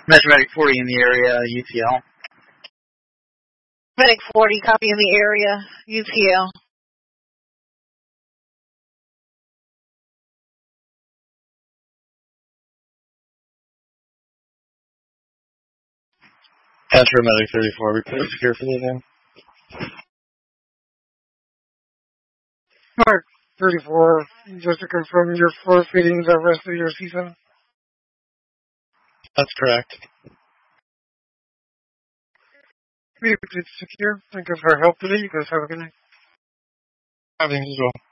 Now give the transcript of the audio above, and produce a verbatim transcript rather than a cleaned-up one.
Metromedic forty in the area, U T L. Medic forty, copy in the area, U T L. Metromedic thirty-four, report secure for the event. Mark thirty-four, just to confirm you're forfeiting the rest of your season. That's correct. It's secure. Thank you for your help today. You guys have a good night. Everything as well.